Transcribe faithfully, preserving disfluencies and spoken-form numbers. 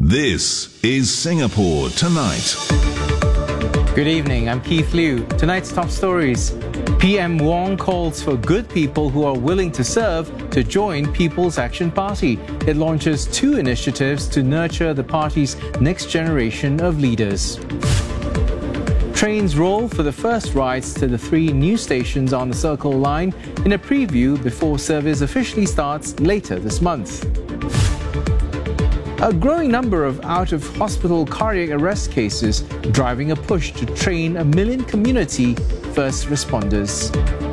This is Singapore Tonight. Good evening, I'm Keith Liu. Tonight's top stories. P M Wong calls for good people who are willing to serve to join People's Action Party. It launches two initiatives to nurture the party's next generation of leaders. Trains roll for the first rides to the three new stations on the Circle Line in a preview before service officially starts later this month. A growing number of out-of-hospital cardiac arrest cases driving a push to train a million community first responders.